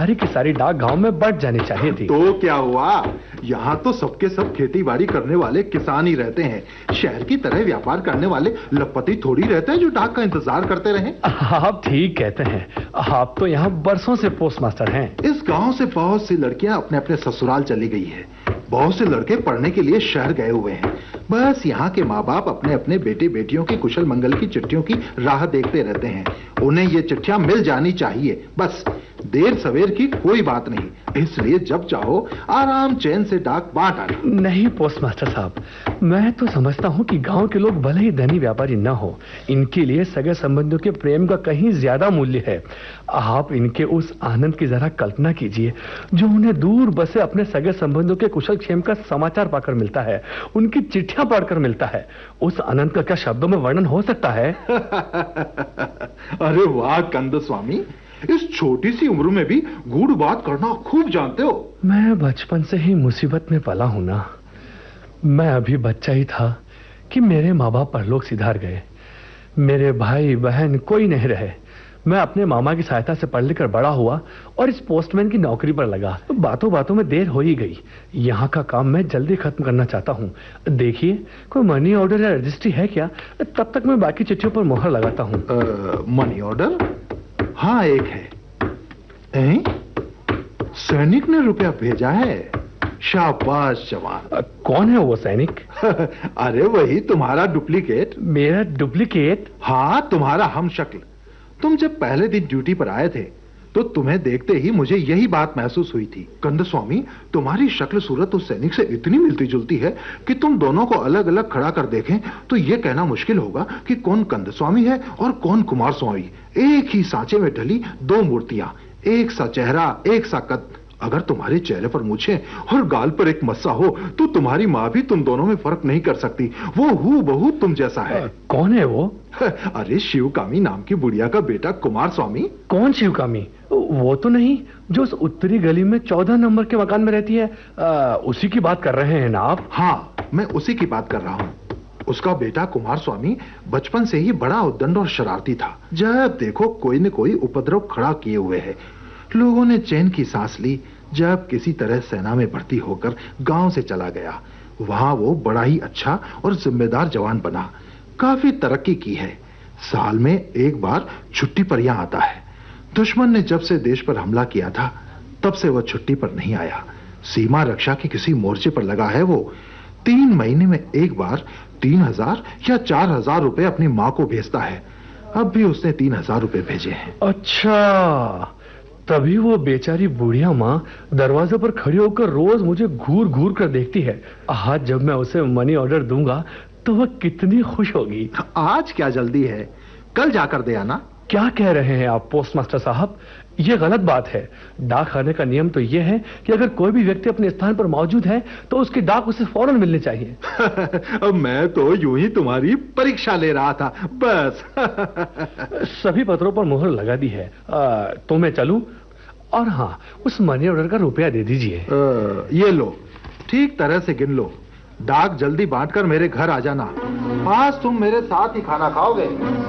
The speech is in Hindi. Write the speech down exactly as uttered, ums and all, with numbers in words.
सारी की सारी डाक गांव में बढ़ जानी चाहिए थी। तो क्या हुआ, यहाँ तो सबके सब खेती बाड़ी करने वाले किसान ही रहते हैं। शहर की तरह व्यापार करने वाले लखपति थोड़ी रहते हैं जो डाक का इंतजार करते रहे। आप ठीक कहते हैं, आप तो यहाँ बरसों से पोस्ट मास्टर हैं। इस गांव से बहुत सी लड़कियां अपने अपने ससुराल चली गई है। बहुत से लड़के पढ़ने के लिए शहर गए हुए हैं। बस यहाँ के माँ बाप अपने अपने बेटे बेटियों की कुशल मंगल की चिट्ठियों की राह देखते रहते हैं। उन्हें ये चिट्ठियां मिल जानी चाहिए, बस देर सवेर की कोई बात नहीं। इसलिए जब चाहो आराम चैन से डाक बांट आना। नहीं पोस्ट मास्टर साहब, मैं तो समझता हूँ कि गांव के लोग भले ही धनी व्यापारी न हो, इनके लिए सगे संबंधियों के प्रेम का कहीं ज्यादा मूल्य है। आप इनके उस आनंद की जरा कल्पना कीजिए जो उन्हें दूर बसे अपने सगे संबंधियों के कुशल क्षेम का समाचार पाकर मिलता है, उनकी चिट्ठियां पढ़कर मिलता है। उस आनंद का क्या शब्दों में वर्णन हो सकता है? अरे वाह कंद स्वामी, इस छोटी सी उम्र में भी गूढ़ बात करना खूब जानते हो। मैं बचपन से ही मुसीबत में पला हूं ना। मैं अभी बच्चा ही था कि मेरे माँ बाप परलोक सिधार गए। मेरे भाई बहन कोई नहीं रहे। मैं अपने मामा की सहायता से पढ़ लिखकर बड़ा हुआ और इस पोस्टमैन की नौकरी पर लगा। तो बातों बातों में देर हो ही गई। यहाँ का काम मैं जल्दी खत्म करना चाहता हूँ। देखिए कोई मनी ऑर्डर या रजिस्ट्री है क्या? तब तक मैं बाकी चिट्ठियों पर मोहर लगाता हूँ। Money order? हाँ एक है। ए? सैनिक ने रुपया भेजा है। शाबाश जवान। कौन है वो सैनिक? अरे वही तुम्हारा डुप्लीकेट। मेरा डुप्लीकेट? हाँ तुम्हारा हम शक्ल। तुम जब पहले दिन ड्यूटी पर आए थे तो तुम्हें देखते ही मुझे यही बात महसूस हुई थी। कंद स्वामी, तुम्हारी शक्ल सूरत उस सैनिक से इतनी मिलती जुलती है कि तुम दोनों को अलग अलग खड़ा कर देखें तो यह कहना मुश्किल होगा कि कौन कंद स्वामी है और कौन कुमार स्वामी। एक ही सांचे में ढली दो मूर्तियां, एक सा चेहरा एक सा कद। अगर तुम्हारे चेहरे पर मूछें और गाल पर एक मस्सा हो तो तुम्हारी माँ भी तुम दोनों में फर्क नहीं कर सकती। वो हूबहू तुम जैसा है। आ, कौन है वो? अरे शिवकामी नाम की बुढ़िया का बेटा कुमार स्वामी। कौन शिवकामी? वो तो नहीं जो उस उत्तरी गली में चौदह नंबर के मकान में रहती है? आ, उसी की बात कर रहे हैं ना आप? हाँ मैं उसी की बात कर रहा हूँ। उसका बेटा कुमार स्वामी बचपन से ही बड़ा उद्दंड और शरारती था। जब देखो कोई न कोई उपद्रव खड़ा किए हुए है। लोगों ने चैन की सांस ली जब किसी तरह सेना में भर्ती होकर गांव से चला गया। वहां वो बड़ा ही अच्छा और जिम्मेदार जवान बना, काफी तरक्की की है। साल में एक बार छुट्टी पर यहां आता है। दुश्मन ने जब से देश पर हमला किया था तब से वह छुट्टी पर नहीं आया। सीमा रक्षा के किसी मोर्चे पर लगा है वो। तीन महीने में एक बार तीन हजार या चार हजार रुपए अपनी माँ को भेजता है। अब भी उसने तीन हजार रुपए भेजे हैं। अच्छा, तभी वो बेचारी बुढ़िया माँ दरवाजे पर खड़ी होकर रोज मुझे घूर घूर कर देखती है। आज जब मैं उसे मनी ऑर्डर दूंगा तो वह कितनी खुश होगी। आज क्या जल्दी है, कल जाकर दे आना। क्या कह रहे हैं आप पोस्ट मास्टर साहब? ये गलत बात है। डाक खाने का नियम तो यह है कि अगर कोई भी व्यक्ति अपने स्थान पर मौजूद है तो उसकी डाक उसे फौरन मिलनी चाहिए। मैं तो यूं ही तुम्हारी परीक्षा ले रहा था बस। सभी पत्रों पर मोहर लगा दी है। आ, तो मैं चलूं? और हाँ, उस मनी ऑर्डर का रुपया दे दीजिए। ये लो, ठीक तरह से गिन लो। डाक जल्दी बांटकर मेरे घर आ जाना। आज तुम मेरे साथ ही खाना खाओगे।